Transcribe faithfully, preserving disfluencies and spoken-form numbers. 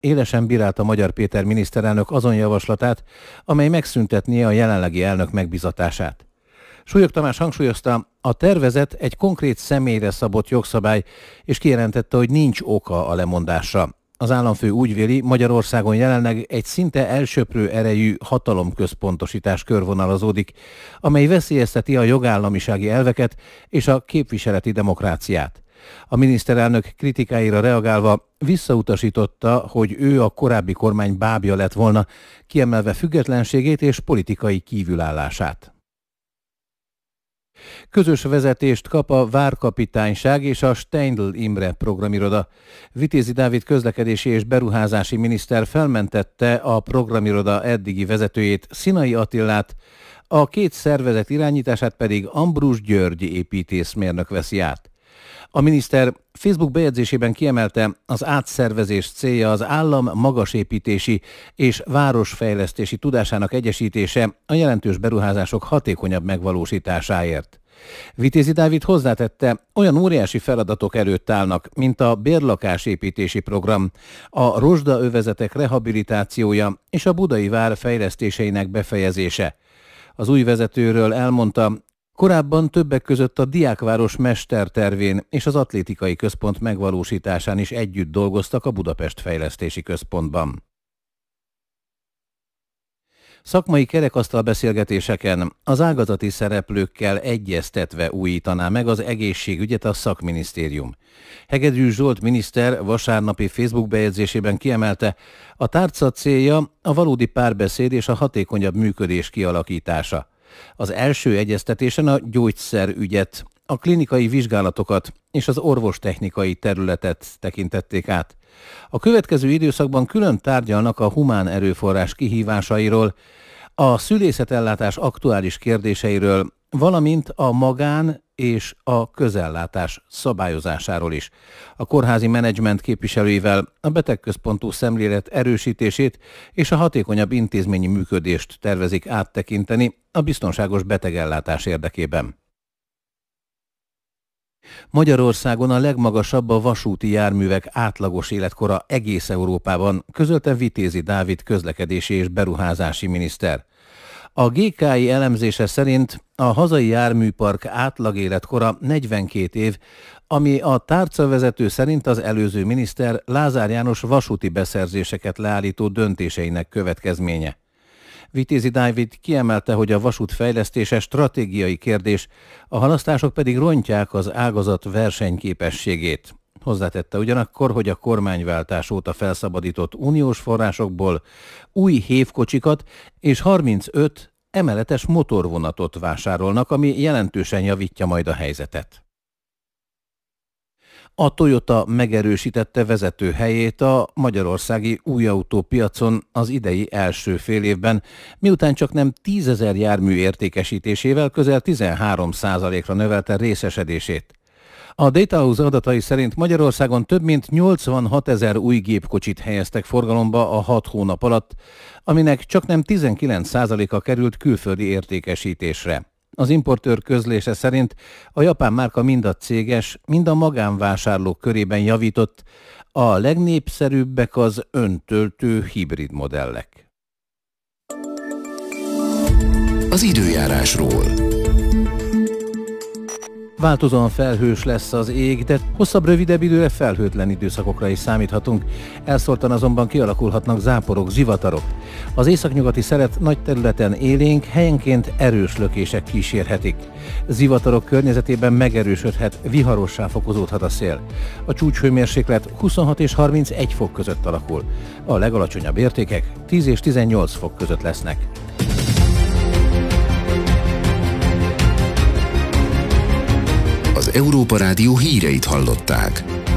élesen bírálta Magyar Péter miniszterelnök azon javaslatát, amely megszüntetné a jelenlegi elnök megbizatását. Súlyog Tamás hangsúlyozta, a tervezet egy konkrét személyre szabott jogszabály, és kijelentette, hogy nincs oka a lemondásra. Az államfő úgy véli, Magyarországon jelenleg egy szinte elsöprő erejű hatalomközpontosítás körvonalazódik, amely veszélyezteti a jogállamisági elveket és a képviseleti demokráciát. A miniszterelnök kritikáira reagálva visszautasította, hogy ő a korábbi kormány bábja lett volna, kiemelve függetlenségét és politikai kívülállását. Közös vezetést kap a Várkapitányság és a Steindl Imre programiroda. Vitézi Dávid közlekedési és beruházási miniszter felmentette a programiroda eddigi vezetőjét, Szinai Attilát, a két szervezet irányítását pedig Ambrus György építészmérnök veszi át. A miniszter Facebook bejegyzésében kiemelte, az átszervezés célja az állam magasépítési és városfejlesztési tudásának egyesítése a jelentős beruházások hatékonyabb megvalósításáért. Vitézi Dávid hozzátette, olyan óriási feladatok előtt állnak, mint a bérlakásépítési program, a rozsdaövezetek rehabilitációja és a Budai vár fejlesztéseinek befejezése. Az új vezetőről elmondta, korábban többek között a Diákváros mestertervén és az atlétikai központ megvalósításán is együtt dolgoztak a Budapest Fejlesztési Központban. Szakmai kerekasztal beszélgetéseken az ágazati szereplőkkel egyeztetve újítaná meg az egészségügyet a szakminisztérium. Hegedűs Zsolt miniszter vasárnapi Facebook bejegyzésében kiemelte, a tárca célja a valódi párbeszéd és a hatékonyabb működés kialakítása. Az első egyeztetésen a gyógyszerügyet, a klinikai vizsgálatokat és az orvostechnikai területet tekintették át. A következő időszakban külön tárgyalnak a humán erőforrás kihívásairól, a szülészetellátás aktuális kérdéseiről, valamint a magán és a közellátás szabályozásáról is. A kórházi menedzsment képviselőivel a betegközpontú szemlélet erősítését és a hatékonyabb intézményi működést tervezik áttekinteni a biztonságos betegellátás érdekében. Magyarországon a legmagasabb a vasúti járművek átlagos életkora egész Európában, közölte Vitézi Dávid közlekedési és beruházási miniszter. A gé ká i elemzése szerint a hazai járműpark átlag életkora negyvenkét év, ami a tárcavezető szerint az előző miniszter Lázár János vasúti beszerzéseket leállító döntéseinek következménye. Vitézi Dávid kiemelte, hogy a vasút fejlesztése stratégiai kérdés, a halasztások pedig rontják az ágazat versenyképességét. Hozzátette ugyanakkor, hogy a kormányváltás óta felszabadított uniós forrásokból új hévkocsikat és harmincöt emeletes motorvonatot vásárolnak, ami jelentősen javítja majd a helyzetet. A Toyota megerősítette vezető helyét a magyarországi új autópiacon az idei első fél évben, miután csaknem tízezer jármű értékesítésével közel tizenhárom százalékra növelte részesedését. A Datahouse adatai szerint Magyarországon több mint nyolcvanhatezer új gépkocsit helyeztek forgalomba a hat hónap alatt, aminek csaknem tizenkilenc százaléka került külföldi értékesítésre. Az importőr közlése szerint a japán márka mind a céges, mind a magánvásárlók körében javított, a legnépszerűbbek az öntöltő hibrid modellek. Az időjárásról. Változóan felhős lesz az ég, de hosszabb, rövidebb időre felhőtlen időszakokra is számíthatunk. Elszórtan azonban kialakulhatnak záporok, zivatarok. Az északnyugati szelet nagy területen élénk, helyenként erős lökések kísérhetik. Zivatarok környezetében megerősödhet, viharossá fokozódhat a szél. A csúcshőmérséklet huszonhat és harmincegy fok között alakul. A legalacsonyabb értékek tíz és tizennyolc fok között lesznek. Az Európa Rádió híreit hallották.